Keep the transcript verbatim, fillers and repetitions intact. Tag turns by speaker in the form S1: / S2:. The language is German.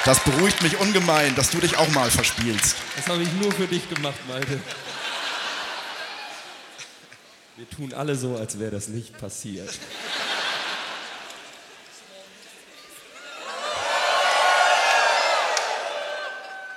S1: Das beruhigt mich ungemein, dass du dich auch mal verspielst.
S2: Das habe ich nur für dich gemacht, Malte. Wir tun alle so, als wäre das nicht passiert.